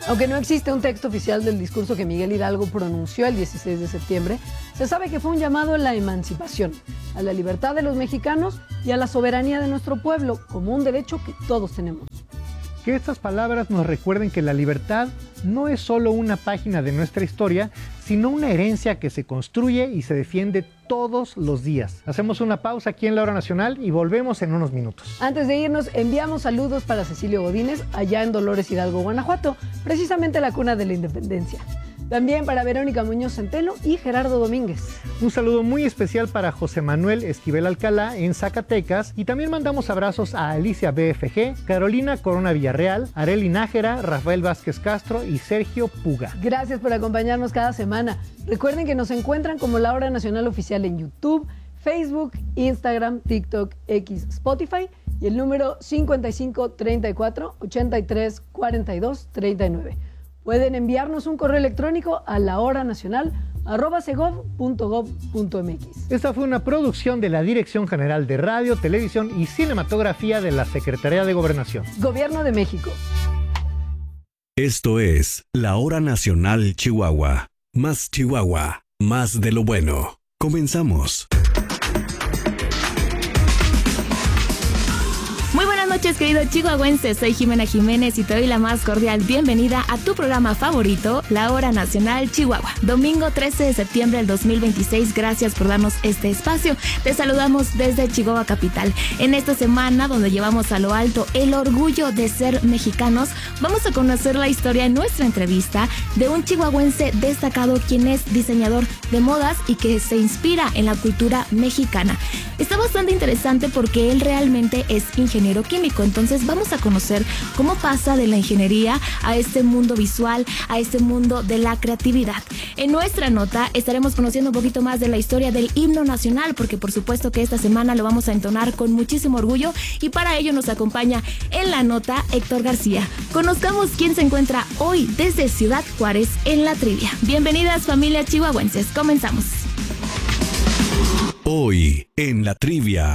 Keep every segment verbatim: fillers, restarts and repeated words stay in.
Aunque no existe un texto oficial del discurso que Miguel Hidalgo pronunció el dieciséis de septiembre, se sabe que fue un llamado a la emancipación, a la libertad de los mexicanos y a la soberanía de nuestro pueblo, como un derecho que todos tenemos. Que estas palabras nos recuerden que la libertad no es solo una página de nuestra historia, sino una herencia que se construye y se defiende todos los días. Hacemos una pausa aquí en La Hora Nacional y volvemos en unos minutos. Antes de irnos, enviamos saludos para Cecilio Godínez, allá en Dolores Hidalgo, Guanajuato, precisamente la cuna de la independencia. También para Verónica Muñoz Centeno y Gerardo Domínguez. Un saludo muy especial para José Manuel Esquivel Alcalá en Zacatecas. Y también mandamos abrazos a Alicia B F G, Carolina Corona Villarreal, Areli Nájera, Rafael Vázquez Castro y Sergio Puga. Gracias por acompañarnos cada semana. Recuerden que nos encuentran como La Hora Nacional Oficial en YouTube, Facebook, Instagram, TikTok, X, Spotify y el número cincuenta y cinco, treinta y cuatro, ochenta y tres, cuarenta y dos, treinta y nueve. Pueden enviarnos un correo electrónico a lahoranacional arroba segov punto gov punto mx. Esta fue una producción de la Dirección General de Radio, Televisión y Cinematografía de la Secretaría de Gobernación. Gobierno de México. Esto es La Hora Nacional Chihuahua. Más Chihuahua, más de lo bueno. Comenzamos. Muy buenas noches, queridos chihuahuenses. Soy Jimena Jiménez y te doy la más cordial bienvenida a tu programa favorito, La Hora Nacional Chihuahua. Domingo trece de septiembre del dos mil veintiséis. Gracias por darnos este espacio. Te saludamos desde Chihuahua Capital. En esta semana, donde llevamos a lo alto el orgullo de ser mexicanos, vamos a conocer la historia en nuestra entrevista de un chihuahuense destacado quien es diseñador de modas y que se inspira en la cultura mexicana. Está bastante interesante porque él realmente es ingeniero químico, entonces vamos a conocer cómo pasa de la ingeniería a este mundo visual, a este mundo de la creatividad. En nuestra nota estaremos conociendo un poquito más de la historia del himno nacional, porque por supuesto que esta semana lo vamos a entonar con muchísimo orgullo y para ello nos acompaña en la nota Héctor García. Conozcamos quién se encuentra hoy desde Ciudad Juárez en la trivia. Bienvenidas, familia chihuahuenses, comenzamos. Hoy en la trivia.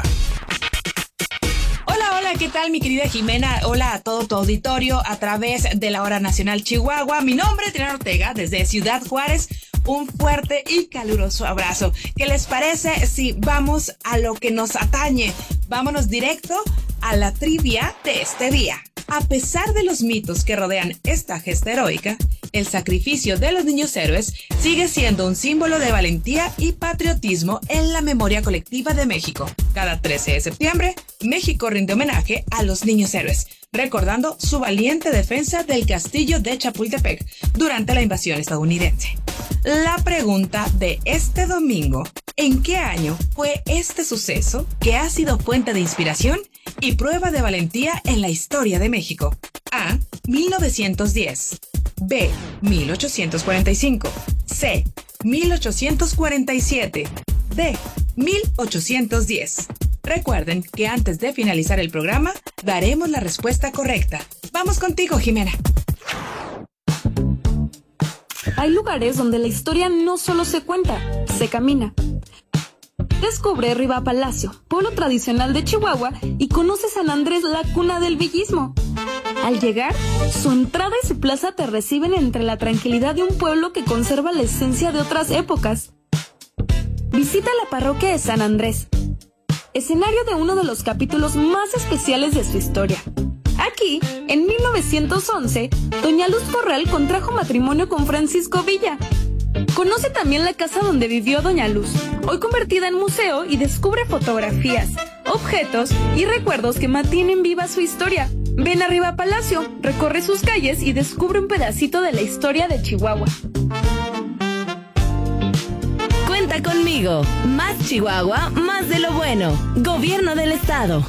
¿Qué tal, mi querida Jimena? Hola a todo tu auditorio a través de La Hora Nacional Chihuahua. Mi nombre es Triana Ortega, desde Ciudad Juárez. Un fuerte y caluroso abrazo. ¿Qué les parece si vamos a lo que nos atañe? Vámonos directo a la trivia de este día. A pesar de los mitos que rodean esta gesta heroica, el sacrificio de los niños héroes sigue siendo un símbolo de valentía y patriotismo en la memoria colectiva de México. Cada trece de septiembre, México rinde homenaje a los niños héroes, recordando su valiente defensa del castillo de Chapultepec durante la invasión estadounidense. La pregunta de este domingo: ¿en qué año fue este suceso que ha sido fuente de inspiración y prueba de valentía en la historia de México? A. mil novecientos diez. B. mil ochocientos cuarenta y cinco. C. mil ochocientos cuarenta y siete. D. mil ochocientos diez. Recuerden que antes de finalizar el programa, daremos la respuesta correcta. Vamos contigo, Jimena. Hay lugares donde la historia no solo se cuenta, se camina. Descubre Riva Palacio, pueblo tradicional de Chihuahua, y conoce San Andrés, la cuna del villismo. Al llegar, su entrada y su plaza te reciben entre la tranquilidad de un pueblo que conserva la esencia de otras épocas. Visita la parroquia de San Andrés, escenario de uno de los capítulos más especiales de su historia. Aquí, en mil novecientos once, doña Luz Corral contrajo matrimonio con Francisco Villa. Conoce también la casa donde vivió doña Luz, hoy convertida en museo, y descubre fotografías, objetos y recuerdos que mantienen viva su historia. Ven arriba a Palacio, recorre sus calles y descubre un pedacito de la historia de Chihuahua. Cuenta conmigo. Más Chihuahua, más de lo bueno. Gobierno del Estado.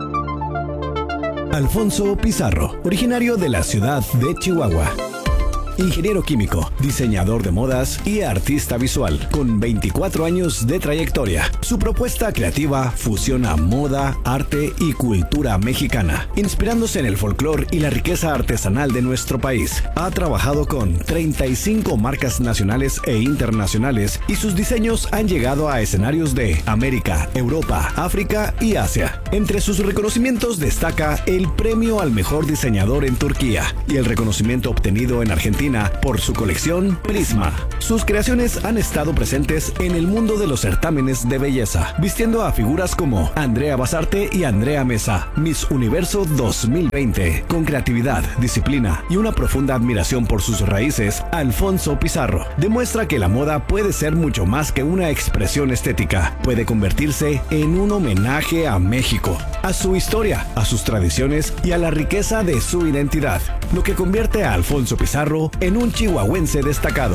Alfonso Pizarro, originario de la ciudad de Chihuahua. ingeniero químico, diseñador de modas y artista visual, con veinticuatro años de trayectoria. Su propuesta creativa fusiona moda, arte y cultura mexicana, inspirándose en el folclore y la riqueza artesanal de nuestro país. Ha trabajado con treinta y cinco marcas nacionales e internacionales y sus diseños han llegado a escenarios de América, Europa, África y Asia. Entre sus reconocimientos destaca el premio al mejor diseñador en Turquía y el reconocimiento obtenido en Argentina por su colección Prisma. Sus creaciones han estado presentes en el mundo de los certámenes de belleza, vistiendo a figuras como Andrea Basarte y Andrea Mesa, Miss Universo dos mil veinte. Con creatividad, disciplina y una profunda admiración por sus raíces, Alfonso Pizarro demuestra que la moda puede ser mucho más que una expresión estética. Puede convertirse en un homenaje a México, a su historia, a sus tradiciones y a la riqueza de su identidad, lo que convierte a Alfonso Pizarro en un chihuahuense destacado.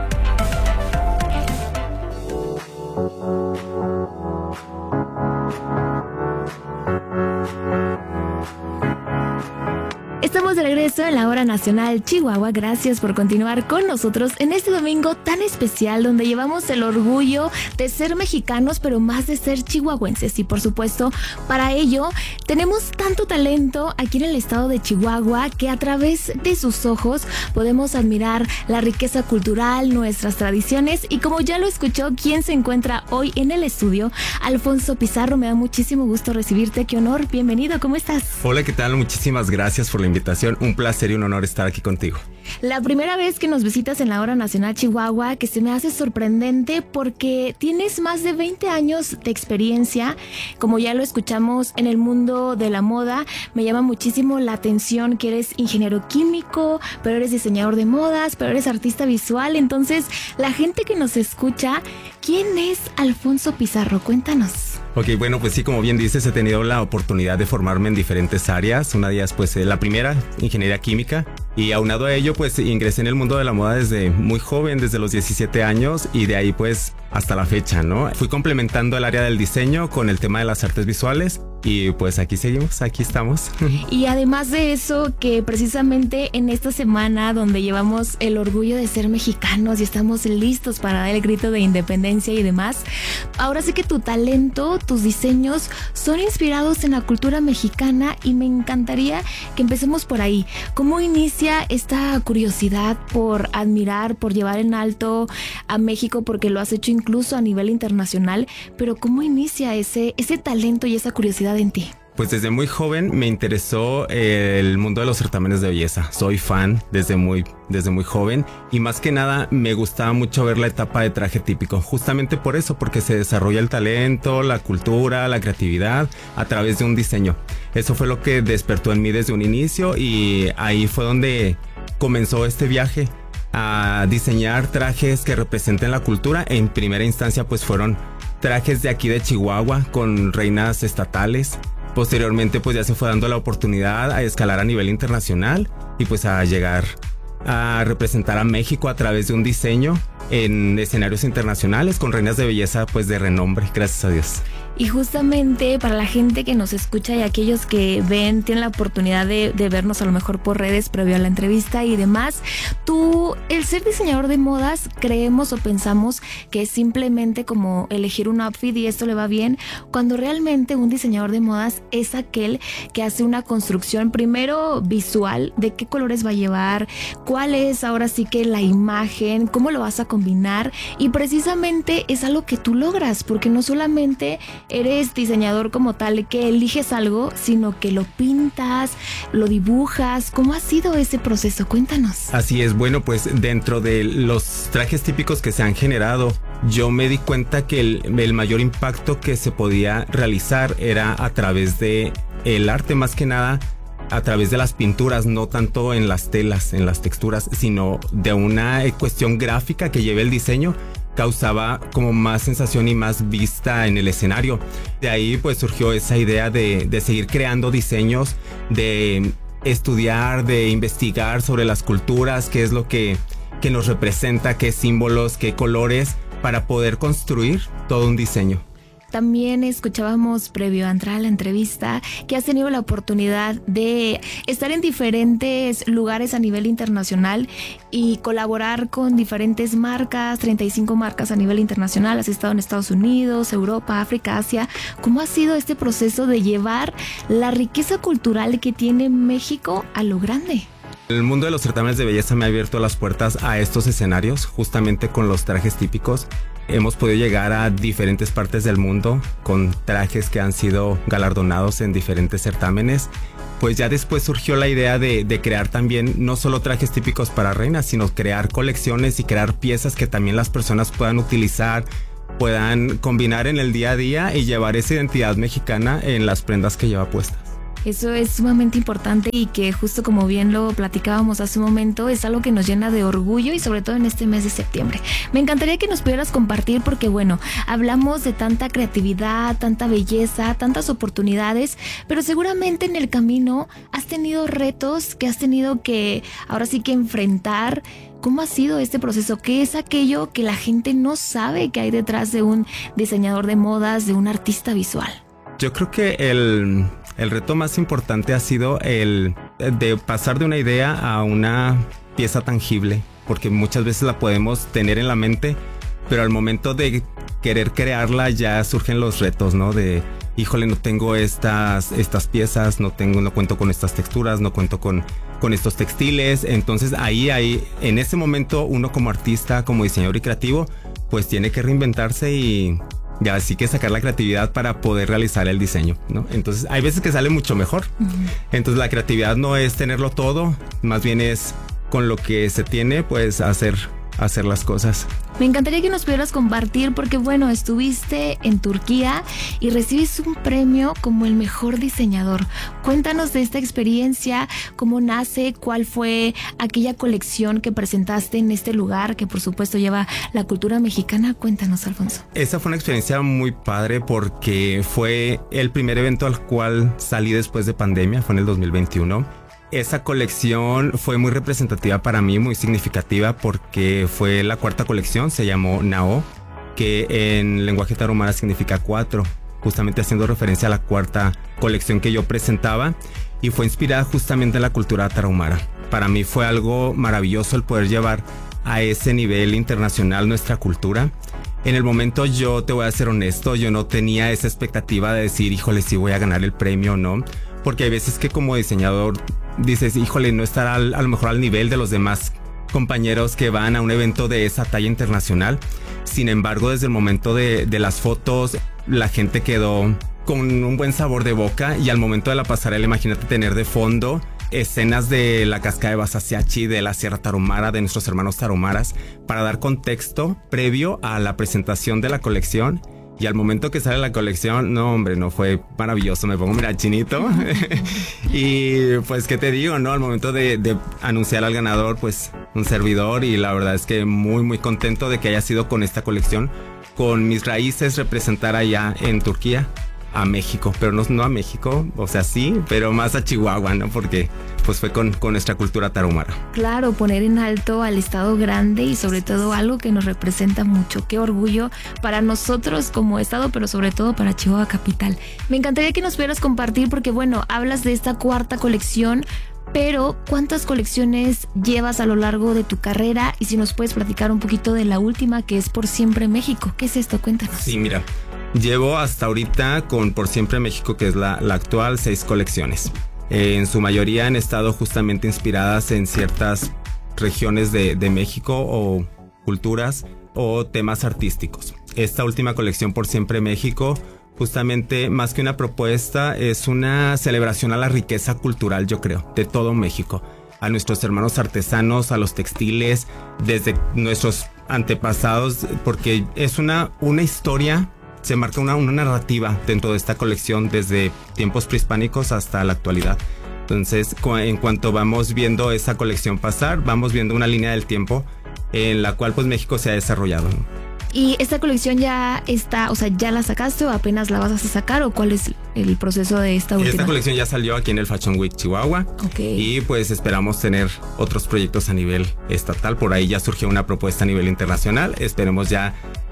Estamos de regreso en la Hora Nacional Chihuahua. Gracias por continuar con nosotros en este domingo tan especial donde llevamos el orgullo de ser mexicanos, pero más de ser chihuahuenses. Y por supuesto, para ello tenemos tanto talento aquí en el estado de Chihuahua que a través de sus ojos podemos admirar la riqueza cultural, nuestras tradiciones y como ya lo escuchó, quien se encuentra hoy en el estudio, Alfonso Pizarro. Me da muchísimo gusto recibirte. Qué honor. Bienvenido. ¿Cómo estás? Hola, ¿qué tal? Muchísimas gracias por la invitación. Un placer y un honor estar aquí contigo. La primera vez que nos visitas en la Hora Nacional Chihuahua, que se me hace sorprendente porque tienes más de veinte años de experiencia, como ya lo escuchamos, en el mundo de la moda. Me llama muchísimo la atención que eres ingeniero químico, pero eres diseñador de modas, pero eres artista visual. Entonces, la gente que nos escucha, ¿quién es Alfonso Pizarro? Cuéntanos. Ok, bueno, pues sí, como bien dices, he tenido la oportunidad de formarme en diferentes áreas. Una de ellas, pues, la primera, ingeniería química. Y aunado a ello, pues, ingresé en el mundo de la moda desde muy joven, desde los diecisiete años, y de ahí, pues, hasta la fecha, ¿no? Fui complementando el área del diseño con el tema de las artes visuales y pues aquí seguimos, aquí estamos. Y además de eso, que precisamente en esta semana donde llevamos el orgullo de ser mexicanos y estamos listos para dar el grito de independencia y demás, ahora sí que tu talento, tus diseños son inspirados en la cultura mexicana y me encantaría que empecemos por ahí. ¿Cómo inicia esta curiosidad por admirar, por llevar en alto a México, porque lo has hecho incluso a nivel internacional, pero cómo inicia ese, ese talento y esa curiosidad en ti? Pues desde muy joven me interesó el mundo de los certámenes de belleza. Soy fan desde muy, desde muy joven y más que nada me gustaba mucho ver la etapa de traje típico. Justamente por eso, porque se desarrolla el talento, la cultura, la creatividad a través de un diseño. Eso fue lo que despertó en mí desde un inicio y ahí fue donde comenzó este viaje a diseñar trajes que representen la cultura. En primera instancia pues fueron trajes de aquí de Chihuahua con reinas estatales. Posteriormente pues ya se fue dando la oportunidad a escalar a nivel internacional y pues a llegar a representar a México a través de un diseño en escenarios internacionales con reinas de belleza pues de renombre, gracias a Dios. Y justamente para la gente que nos escucha y aquellos que ven, tienen la oportunidad de, de vernos a lo mejor por redes previo a la entrevista y demás, tú, el ser diseñador de modas, creemos o pensamos que es simplemente como elegir un outfit y esto le va bien, cuando realmente un diseñador de modas es aquel que hace una construcción primero visual de qué colores va a llevar, cuál es ahora sí que la imagen, cómo lo vas a combinar y precisamente es algo que tú logras porque no solamente eres diseñador como tal que eliges algo, sino que lo pintas, lo dibujas. ¿Cómo ha sido ese proceso? Cuéntanos. Así es, bueno, pues dentro de los trajes típicos que se han generado, yo me di cuenta que el, el mayor impacto que se podía realizar era a través de el arte, más que nada a través de las pinturas, no tanto en las telas, en las texturas, sino de una cuestión gráfica que lleve el diseño. Causaba como más sensación y más vista en el escenario. De ahí pues surgió esa idea de, de seguir creando diseños, de estudiar, de investigar sobre las culturas, qué es lo que, que nos representa, qué símbolos, qué colores, para poder construir todo un diseño. también escuchábamos previo a entrar a la entrevista que has tenido la oportunidad de estar en diferentes lugares a nivel internacional y colaborar con diferentes marcas, treinta y cinco marcas a nivel internacional. Has estado en Estados Unidos, Europa, África, Asia. ¿Cómo ha sido este proceso de llevar la riqueza cultural que tiene México a lo grande? El mundo de los certámenes de belleza me ha abierto las puertas a estos escenarios, justamente con los trajes típicos. Hemos podido llegar a diferentes partes del mundo con trajes que han sido galardonados en diferentes certámenes. Pues ya después surgió la idea de, de crear también no solo trajes típicos para reinas, sino crear colecciones y crear piezas que también las personas puedan utilizar, puedan combinar en el día a día y llevar esa identidad mexicana en las prendas que lleva puestas. Eso es sumamente importante y que justo como bien lo platicábamos hace un momento, es algo que nos llena de orgullo y sobre todo en este mes de septiembre. Me encantaría que nos pudieras compartir porque bueno, hablamos de tanta creatividad, tanta belleza, tantas oportunidades, pero seguramente en el camino has tenido retos que has tenido que ahora sí que enfrentar. ¿Cómo ha sido este proceso? ¿Qué es aquello que la gente no sabe que hay detrás de un diseñador de modas, de un artista visual? Yo creo que el, el reto más importante ha sido el de pasar de una idea a una pieza tangible, porque muchas veces la podemos tener en la mente, pero al momento de querer crearla ya surgen los retos, ¿no? De, híjole, no tengo estas, estas piezas, no tengo, no cuento con estas texturas, no cuento con, con estos textiles. Entonces ahí, ahí, en ese momento uno como artista, como diseñador y creativo, pues tiene que reinventarse y ya así que sacar la creatividad para poder realizar el diseño, ¿no? Entonces hay veces que sale mucho mejor. Uh-huh. Entonces la creatividad no es tenerlo todo, más bien es con lo que se tiene, pues hacer, hacer las cosas. Me encantaría que nos pudieras compartir porque bueno, estuviste en Turquía y recibes un premio como el mejor diseñador. Cuéntanos de esta experiencia, cómo nace, cuál fue aquella colección que presentaste en este lugar que por supuesto lleva la cultura mexicana. Cuéntanos, Alfonso. Esa fue una experiencia muy padre porque fue el primer evento al cual salí después de pandemia, fue en el dos mil veintiuno. Esa colección fue muy representativa para mí, muy significativa porque fue la cuarta colección, se llamó Nao, que en lenguaje tarahumara significa cuatro, justamente haciendo referencia a la cuarta colección que yo presentaba y fue inspirada justamente en la cultura tarahumara. Para mí fue algo maravilloso el poder llevar a ese nivel internacional nuestra cultura. En el momento yo te voy a ser honesto, yo no tenía esa expectativa de decir, híjole, si voy a ganar el premio o no, porque hay veces que como diseñador dices, híjole, no estará al, a lo mejor al nivel de los demás compañeros que van a un evento de esa talla internacional. Sin embargo, desde el momento de, de las fotos, la gente quedó con un buen sabor de boca y al momento de la pasarela, imagínate tener de fondo escenas de la cascada de Basasiachi, de la Sierra Tarahumara, de nuestros hermanos tarahumaras, para dar contexto previo a la presentación de la colección. Y al momento que sale la colección, no hombre, no fue maravilloso, me pongo mira chinito. Y pues qué te digo, ¿no? Al momento de, de anunciar al ganador, pues un servidor y la verdad es que muy muy contento de que haya sido con esta colección, con mis raíces representar allá en Turquía a México, pero no, no a México, o sea sí, pero más a Chihuahua, ¿no? Porque pues fue con, con nuestra cultura tarahumara. Claro, poner en alto al estado grande y sobre todo algo que nos representa mucho. Qué orgullo para nosotros como estado, pero sobre todo para Chihuahua capital. Me encantaría que nos pudieras compartir porque bueno, hablas de esta cuarta colección, pero ¿cuántas colecciones llevas a lo largo de tu carrera? Y si nos puedes platicar un poquito de la última, que es Por Siempre México. ¿Qué es esto? Cuéntanos. Sí, mira, llevo hasta ahorita con Por Siempre México, que es la, la actual, seis colecciones. Eh, en su mayoría han estado justamente inspiradas en ciertas regiones de, de México o culturas o temas artísticos. Esta última colección, Por Siempre México, justamente más que una propuesta, es una celebración a la riqueza cultural, yo creo, de todo México. A nuestros hermanos artesanos, a los textiles, desde nuestros antepasados, porque es una, una historia. Se marca una, una narrativa dentro de esta colección desde tiempos prehispánicos hasta la actualidad. Entonces, en cuanto vamos viendo esa colección pasar, vamos viendo una línea del tiempo en la cual pues México se ha desarrollado, ¿no? ¿Y esta colección ya está, o sea, ya la sacaste o apenas la vas a sacar o cuál es el proceso de esta última? Esta colección ya salió aquí en el Fashion Week Chihuahua. Okay. Y pues esperamos tener otros proyectos a nivel estatal. Por ahí ya surgió una propuesta a nivel internacional. Esperemos ya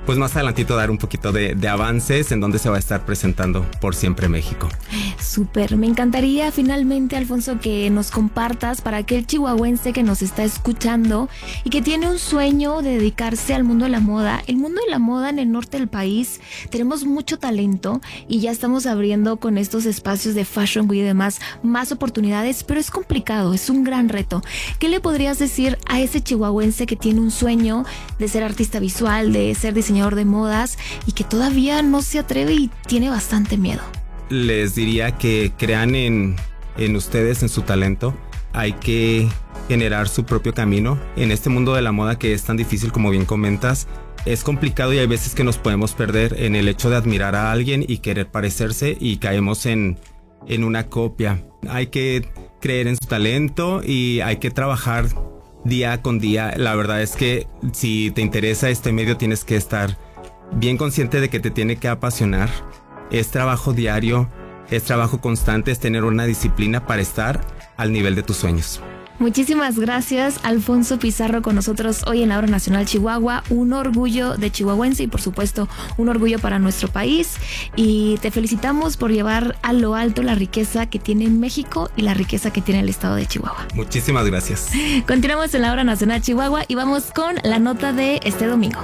pues más adelantito dar un poquito de, de avances en donde se va a estar presentando Por Siempre México. Súper, me encantaría finalmente, Alfonso, que nos compartas para aquel chihuahuense que nos está escuchando y que tiene un sueño de dedicarse al mundo de la moda. El mundo de la moda en el norte del país, tenemos mucho talento y ya estamos abriendo con estos espacios de Fashion Week y demás más oportunidades, pero es complicado, es un gran reto. ¿Qué le podrías decir a ese chihuahuense que tiene un sueño de ser artista visual, de ser diseñador de modas y que todavía no se atreve y tiene bastante miedo? Les diría que crean en, en ustedes, en su talento. Hay que generar su propio camino en este mundo de la moda que es tan difícil, como bien comentas. Es complicado y hay veces que nos podemos perder en el hecho de admirar a alguien y querer parecerse y caemos en, en una copia. Hay que creer en su talento y hay que trabajar día con día. La verdad es que si te interesa este medio tienes que estar bien consciente de que te tiene que apasionar. Es trabajo diario, es trabajo constante, es tener una disciplina para estar al nivel de tus sueños. Muchísimas gracias, Alfonso Pizarro, con nosotros hoy en la Hora Nacional Chihuahua. Un orgullo de chihuahuense y por supuesto un orgullo para nuestro país, y te felicitamos por llevar a lo alto la riqueza que tiene México y la riqueza que tiene el estado de Chihuahua. Muchísimas gracias. Continuamos en la Hora Nacional Chihuahua y vamos con la nota de este domingo.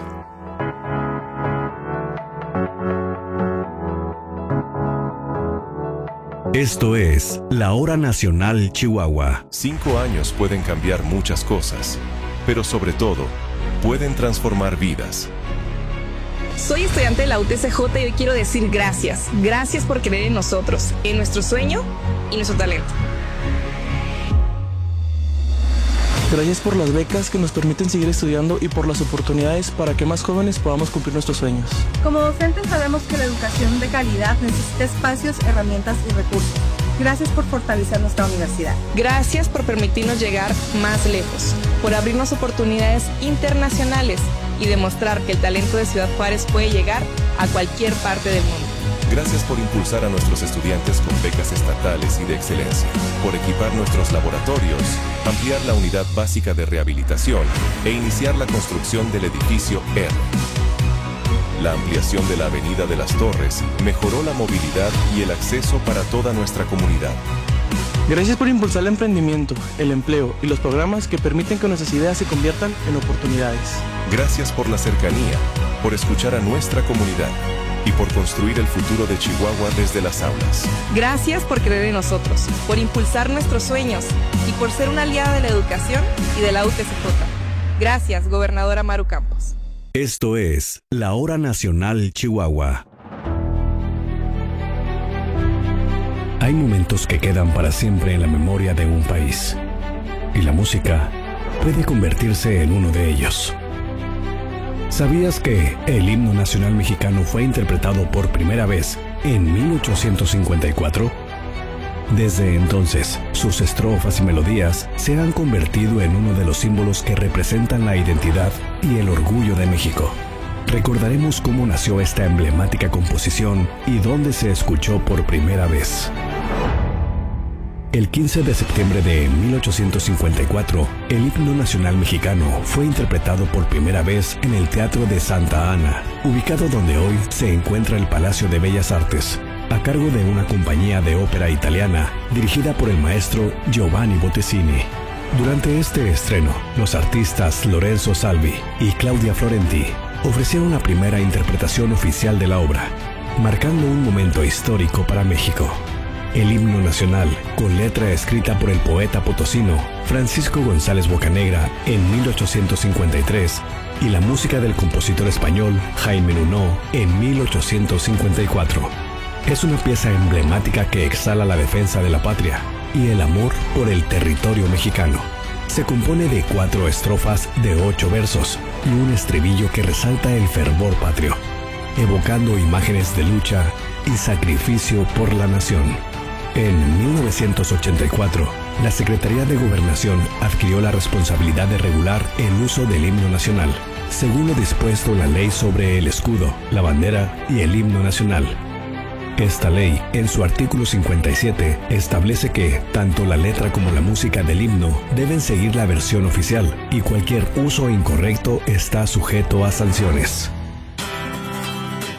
Esto es la Hora Nacional Chihuahua. Cinco años pueden cambiar muchas cosas, pero sobre todo, pueden transformar vidas. Soy estudiante de la U T C J y hoy quiero decir gracias. Gracias por creer en nosotros, en nuestro sueño y nuestro talento. Gracias por las becas que nos permiten seguir estudiando y por las oportunidades para que más jóvenes podamos cumplir nuestros sueños. Como docentes sabemos que la educación de calidad necesita espacios, herramientas y recursos. Gracias por fortalecer nuestra universidad. Gracias por permitirnos llegar más lejos, por abrirnos oportunidades internacionales y demostrar que el talento de Ciudad Juárez puede llegar a cualquier parte del mundo. Gracias por impulsar a nuestros estudiantes con becas estatales y de excelencia, por equipar nuestros laboratorios, ampliar la unidad básica de rehabilitación e iniciar la construcción del edificio R. La ampliación de la Avenida de las Torres mejoró la movilidad y el acceso para toda nuestra comunidad. Gracias por impulsar el emprendimiento, el empleo y los programas que permiten que nuestras ideas se conviertan en oportunidades. Gracias por la cercanía, por escuchar a nuestra comunidad y por construir el futuro de Chihuahua desde las aulas. Gracias por creer en nosotros, por impulsar nuestros sueños y por ser una aliada de la educación y de la U T C J. Gracias, gobernadora Maru Campos. Esto es la Hora Nacional Chihuahua. Hay momentos que quedan para siempre en la memoria de un país, y la música puede convertirse en uno de ellos. ¿Sabías que el himno nacional mexicano fue interpretado por primera vez en mil ochocientos cincuenta y cuatro? Desde entonces, sus estrofas y melodías se han convertido en uno de los símbolos que representan la identidad y el orgullo de México. Recordaremos cómo nació esta emblemática composición y dónde se escuchó por primera vez. El quince de septiembre de mil ochocientos cincuenta y cuatro, el himno nacional mexicano fue interpretado por primera vez en el Teatro de Santa Ana, ubicado donde hoy se encuentra el Palacio de Bellas Artes, a cargo de una compañía de ópera italiana dirigida por el maestro Giovanni Bottesini. Durante este estreno, los artistas Lorenzo Salvi y Claudia Florenti ofrecieron la primera interpretación oficial de la obra, marcando un momento histórico para México. El himno nacional, con letra escrita por el poeta potosino Francisco González Bocanegra en mil ochocientos cincuenta y tres, y la música del compositor español Jaime Nuno en mil ochocientos cincuenta y cuatro. Es una pieza emblemática que exhala la defensa de la patria y el amor por el territorio mexicano. Se compone de cuatro estrofas de ocho versos y un estribillo que resalta el fervor patrio, evocando imágenes de lucha y sacrificio por la nación. En mil novecientos ochenta y cuatro, la Secretaría de Gobernación adquirió la responsabilidad de regular el uso del himno nacional, según lo dispuesto en la ley sobre el escudo, la bandera y el himno nacional. Esta ley, en su artículo cincuenta y siete, establece que tanto la letra como la música del himno deben seguir la versión oficial y cualquier uso incorrecto está sujeto a sanciones.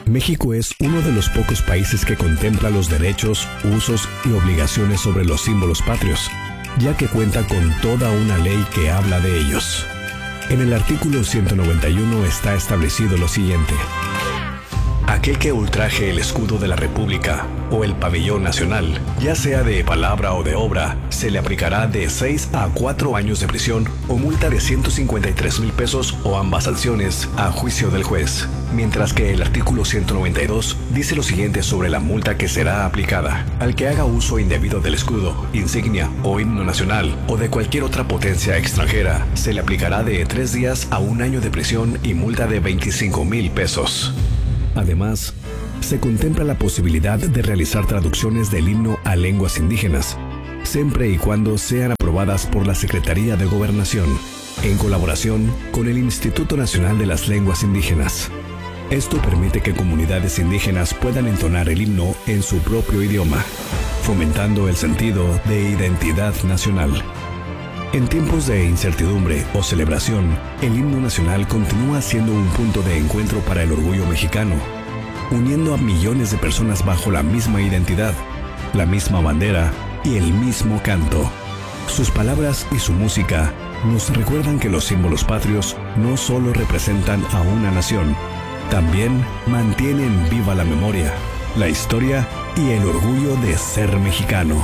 México es uno de los pocos países que contempla los derechos, usos y obligaciones sobre los símbolos patrios, ya que cuenta con toda una ley que habla de ellos. En el artículo ciento noventa y uno está establecido lo siguiente. Aquel que ultraje el escudo de la República o el pabellón nacional, ya sea de palabra o de obra, se le aplicará de seis a cuatro años de prisión o multa de ciento cincuenta y tres mil pesos o ambas sanciones a juicio del juez. Mientras que el artículo ciento noventa y dos dice lo siguiente sobre la multa que será aplicada. Al que haga uso indebido del escudo, insignia o himno nacional o de cualquier otra potencia extranjera, se le aplicará de tres días a un año de prisión y multa de veinticinco mil pesos. Además, se contempla la posibilidad de realizar traducciones del himno a lenguas indígenas, siempre y cuando sean aprobadas por la Secretaría de Gobernación, en colaboración con el Instituto Nacional de las Lenguas Indígenas. Esto permite que comunidades indígenas puedan entonar el himno en su propio idioma, fomentando el sentido de identidad nacional. En tiempos de incertidumbre o celebración, el himno nacional continúa siendo un punto de encuentro para el orgullo mexicano, uniendo a millones de personas bajo la misma identidad, la misma bandera y el mismo canto. Sus palabras y su música nos recuerdan que los símbolos patrios no solo representan a una nación, también mantienen viva la memoria, la historia y el orgullo de ser mexicano.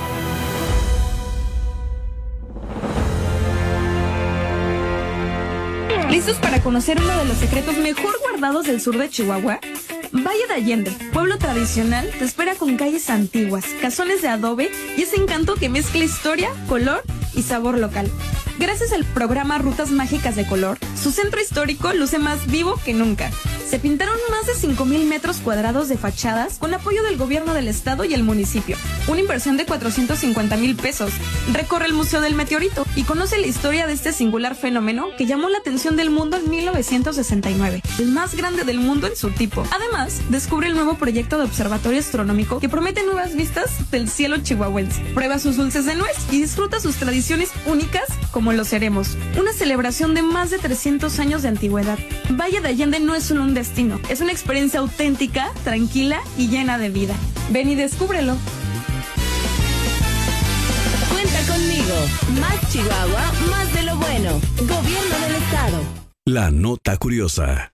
¿Listos para conocer uno de los secretos mejor guardados del sur de Chihuahua? Valle de Allende, pueblo tradicional, te espera con calles antiguas, casones de adobe y ese encanto que mezcla historia, color y sabor local. Gracias al programa Rutas Mágicas de Color, su centro histórico luce más vivo que nunca. Se pintaron más de cinco mil metros cuadrados de fachadas con apoyo del gobierno del estado y el municipio. Una inversión de cuatrocientos cincuenta mil pesos. Recorre el Museo del Meteorito y conoce la historia de este singular fenómeno que llamó la atención del mundo en mil novecientos sesenta y nueve, el más grande del mundo en su tipo. Además, descubre el nuevo proyecto de observatorio astronómico que promete nuevas vistas del cielo chihuahuense. Prueba sus dulces de nuez y disfruta sus tradiciones únicas como los ceremos. Una celebración de más de trescientos años de antigüedad. Valle de Allende no es solo un destino, es una experiencia auténtica, tranquila y llena de vida. Ven y descúbrelo. Cuenta conmigo. Más Chihuahua, más de lo bueno. Gobierno del estado. La nota curiosa.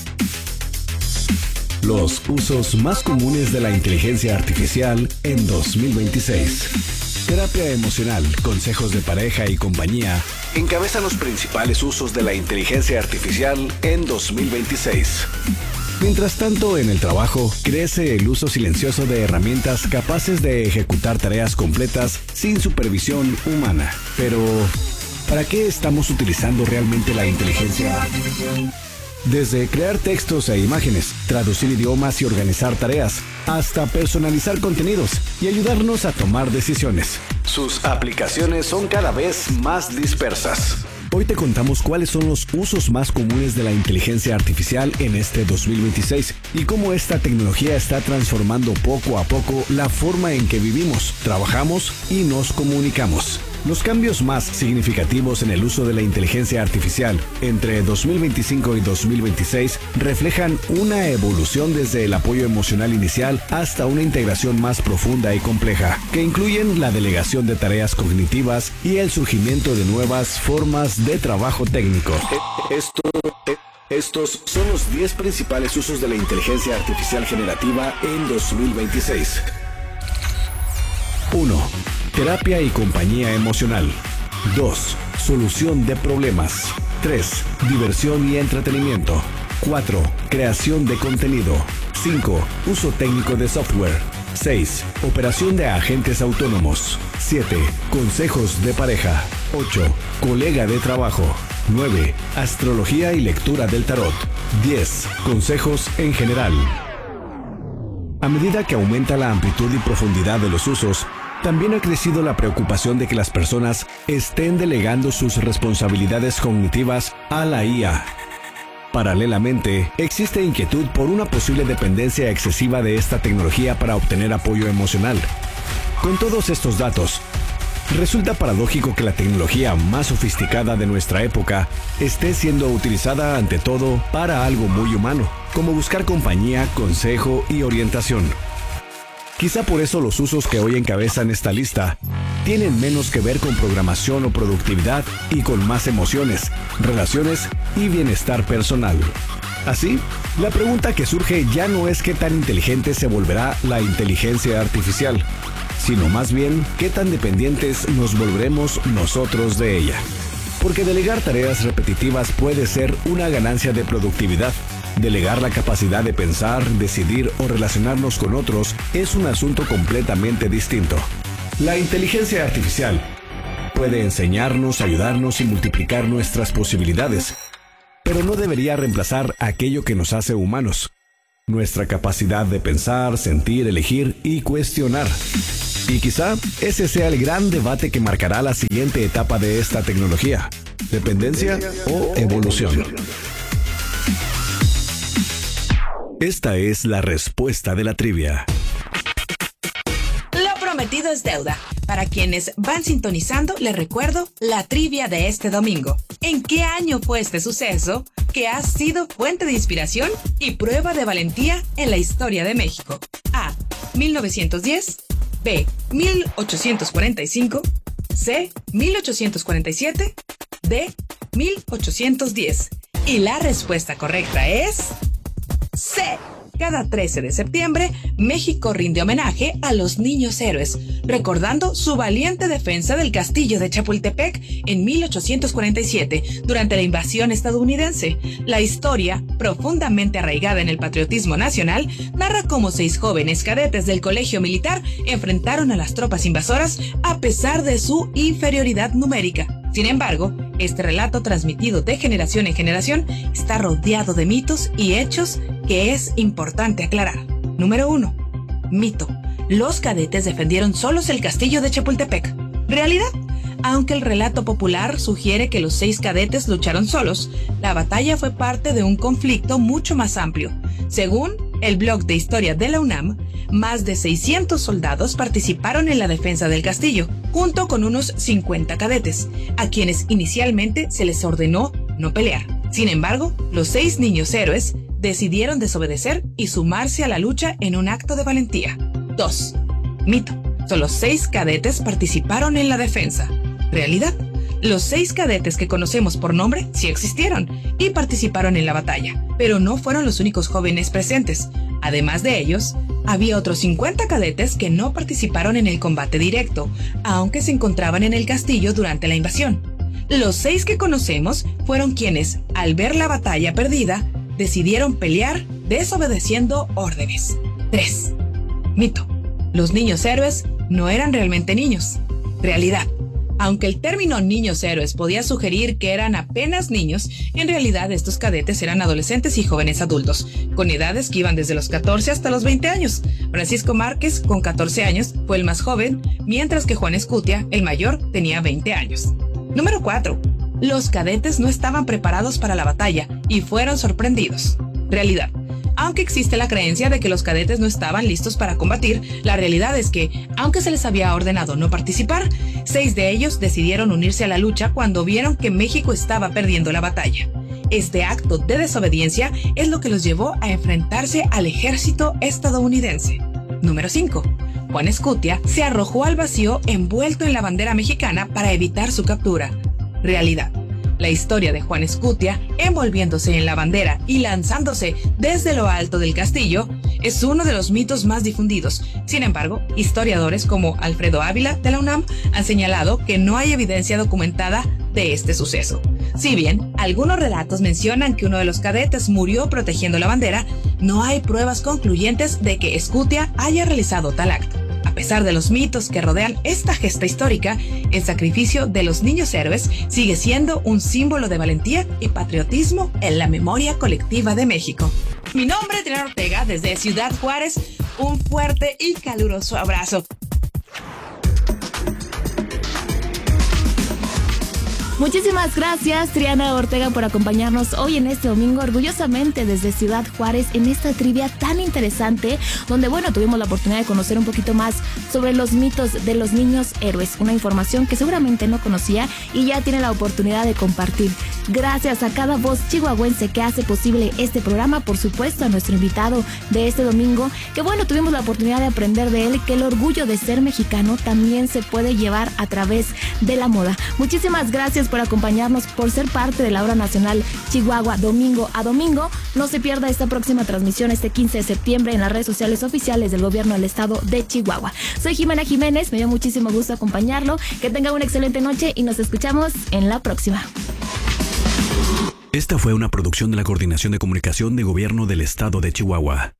Los usos más comunes de la inteligencia artificial en dos mil veintiséis. Terapia emocional, consejos de pareja y compañía encabezan los principales usos de la inteligencia artificial en dos mil veintiséis. Mientras tanto, en el trabajo, crece el uso silencioso de herramientas capaces de ejecutar tareas completas sin supervisión humana. Pero, ¿para qué estamos utilizando realmente la inteligencia artificial? Desde crear textos e imágenes, traducir idiomas y organizar tareas, hasta personalizar contenidos y ayudarnos a tomar decisiones. Sus aplicaciones son cada vez más dispersas. Hoy te contamos cuáles son los usos más comunes de la inteligencia artificial en este dos mil veintiséis y cómo esta tecnología está transformando poco a poco la forma en que vivimos, trabajamos y nos comunicamos. Los cambios más significativos en el uso de la inteligencia artificial entre dos mil veinticinco y dos mil veintiséis reflejan una evolución desde el apoyo emocional inicial hasta una integración más profunda y compleja, que incluyen la delegación de tareas cognitivas y el surgimiento de nuevas formas de trabajo técnico. Esto, estos son los diez principales usos de la inteligencia artificial generativa en dos mil veintiséis. uno. Terapia y compañía emocional. dos. Solución de problemas. tres. Diversión y entretenimiento. cuatro. Creación de contenido. cinco. Uso técnico de software. seis. Operación de agentes autónomos. siete. Consejos de pareja. ocho. Colega de trabajo. nueve. Astrología y lectura del tarot. diez. Consejos en general. A medida que aumenta la amplitud y profundidad de los usos, también ha crecido la preocupación de que las personas estén delegando sus responsabilidades cognitivas a la I A. Paralelamente, existe inquietud por una posible dependencia excesiva de esta tecnología para obtener apoyo emocional. Con todos estos datos, resulta paradójico que la tecnología más sofisticada de nuestra época esté siendo utilizada ante todo para algo muy humano, como buscar compañía, consejo y orientación. Quizá por eso los usos que hoy encabezan esta lista tienen menos que ver con programación o productividad y con más emociones, relaciones y bienestar personal. Así, la pregunta que surge ya no es qué tan inteligente se volverá la inteligencia artificial, sino más bien qué tan dependientes nos volveremos nosotros de ella. Porque delegar tareas repetitivas puede ser una ganancia de productividad. Delegar la capacidad de pensar, decidir o relacionarnos con otros es un asunto completamente distinto. La inteligencia artificial puede enseñarnos, ayudarnos y multiplicar nuestras posibilidades, pero no debería reemplazar aquello que nos hace humanos: nuestra capacidad de pensar, sentir, elegir y cuestionar. Y quizá ese sea el gran debate que marcará la siguiente etapa de esta tecnología: dependencia o evolución. Esta es la respuesta de la trivia. Lo prometido es deuda. Para quienes van sintonizando, les recuerdo la trivia de este domingo. ¿En qué año fue este suceso que ha sido fuente de inspiración y prueba de valentía en la historia de México? A. mil novecientos diez. B. mil ochocientos cuarenta y cinco. C. mil ochocientos cuarenta y siete. D. mil ochocientos diez. Y la respuesta correcta es C. Cada trece de septiembre, México rinde homenaje a los niños héroes, recordando su valiente defensa del castillo de Chapultepec en mil ochocientos cuarenta y siete, durante la invasión estadounidense. La historia, profundamente arraigada en el patriotismo nacional, narra cómo seis jóvenes cadetes del colegio militar enfrentaron a las tropas invasoras a pesar de su inferioridad numérica. Sin embargo, este relato, transmitido de generación en generación, está rodeado de mitos y hechos que es importante aclarar. Número uno. Mito. Los cadetes defendieron solos el castillo de Chapultepec. Realidad. Aunque el relato popular sugiere que los seis cadetes lucharon solos, la batalla fue parte de un conflicto mucho más amplio. Según el blog de historia de la UNAM, más de seiscientos soldados participaron en la defensa del castillo, junto con unos cincuenta cadetes, a quienes inicialmente se les ordenó no pelear. Sin embargo, los seis niños héroes decidieron desobedecer y sumarse a la lucha en un acto de valentía. dos. Mito. Solo seis cadetes participaron en la defensa. Realidad. Los seis cadetes que conocemos por nombre sí existieron y participaron en la batalla, pero no fueron los únicos jóvenes presentes. Además de ellos, había otros cincuenta cadetes que no participaron en el combate directo, aunque se encontraban en el castillo durante la invasión. Los seis que conocemos fueron quienes, al ver la batalla perdida, decidieron pelear desobedeciendo órdenes. tres. Mito. Los niños héroes no eran realmente niños. Realidad. Aunque el término niños héroes podía sugerir que eran apenas niños, en realidad estos cadetes eran adolescentes y jóvenes adultos, con edades que iban desde los catorce hasta los veinte años. Francisco Márquez, con catorce años, fue el más joven, mientras que Juan Escutia, el mayor, tenía veinte años. Número cuatro. Los cadetes no estaban preparados para la batalla y fueron sorprendidos. Realidad. Aunque existe la creencia de que los cadetes no estaban listos para combatir, la realidad es que, aunque se les había ordenado no participar, seis de ellos decidieron unirse a la lucha cuando vieron que México estaba perdiendo la batalla. Este acto de desobediencia es lo que los llevó a enfrentarse al ejército estadounidense. Número cinco. Juan Escutia se arrojó al vacío envuelto en la bandera mexicana para evitar su captura. Realidad. La historia de Juan Escutia, envolviéndose en la bandera y lanzándose desde lo alto del castillo, es uno de los mitos más difundidos. Sin embargo, historiadores como Alfredo Ávila de la UNAM han señalado que no hay evidencia documentada de este suceso. Si bien algunos relatos mencionan que uno de los cadetes murió protegiendo la bandera, no hay pruebas concluyentes de que Escutia haya realizado tal acto. A pesar de los mitos que rodean esta gesta histórica, el sacrificio de los niños héroes sigue siendo un símbolo de valentía y patriotismo en la memoria colectiva de México. Mi nombre es Triana Ortega, desde Ciudad Juárez. Un fuerte y caluroso abrazo. Muchísimas gracias, Triana Ortega, por acompañarnos hoy en este domingo, orgullosamente desde Ciudad Juárez, en esta trivia tan interesante, donde, bueno, tuvimos la oportunidad de conocer un poquito más sobre los mitos de los niños héroes, una información que seguramente no conocía y ya tiene la oportunidad de compartir. Gracias a cada voz chihuahuense que hace posible este programa, por supuesto a nuestro invitado de este domingo, que bueno, tuvimos la oportunidad de aprender de él que el orgullo de ser mexicano también se puede llevar a través de la moda. Muchísimas gracias por acompañarnos, por ser parte de la Hora Nacional Chihuahua domingo a domingo. No se pierda esta próxima transmisión este quince de septiembre en las redes sociales oficiales del gobierno del estado de Chihuahua. Soy Jimena Jiménez, me dio muchísimo gusto acompañarlo. Que tenga una excelente noche y nos escuchamos en la próxima. Esta fue una producción de la Coordinación de Comunicación de Gobierno del Estado de Chihuahua.